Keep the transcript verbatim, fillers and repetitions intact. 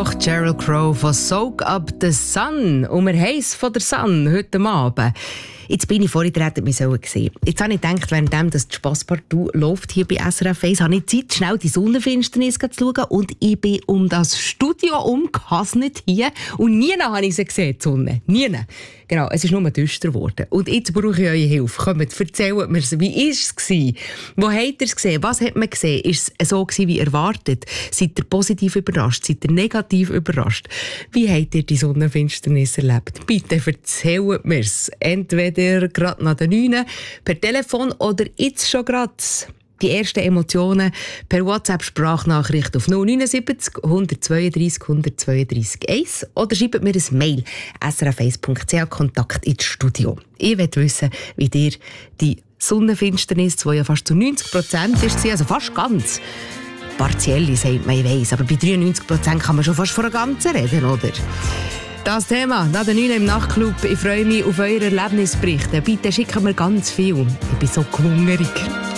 doch Sheryl Crow von «Soak Up the Sun». Und wir haben es von der Sun heute Abend. Jetzt bin ich vorgetreten, wir sollen sehen. Jetzt habe ich gedacht, während das Spasspartout läuft hier bei S R F eins, habe ich Zeit, schnell die Sonnenfinsternis zu schauen. Und ich bin um das Studio umgehasnet hier. Und nie habe ich sie gesehen, die Sonne. Nie. Genau, es ist nur düster geworden. Und jetzt brauche ich eure Hilfe. Kommt, erzählt mir, wie war es? Wo habt ihr es gesehen? Was hat man gesehen? Ist es so gewesen, wie erwartet? Seid ihr positiv überrascht? Seid ihr negativ überrascht? Wie habt ihr die Sonnenfinsternis erlebt? Bitte erzählt mir es. Entweder gerade nach den neun per Telefon oder jetzt schon gerade. Die ersten Emotionen per WhatsApp-Sprachnachricht auf null neun sieben null, eins zwei drei, eins zwei drei eins oder schreibt mir ein Mail s r f eins punkt c h Kontakt ins Studio. Ich möchte wissen, wie dir die Sonnenfinsternis, die ja fast zu neunzig Prozent ist, also fast ganz, partiell sagt man, ich weiss, aber bei dreiundneunzig Prozent kann man schon fast von einer ganzen reden, oder? Das Thema, nach der neun im Nachtclub. Ich freue mich auf eure Erlebnisberichte. Bitte schickt mir ganz viel. Ich bin so hungrig.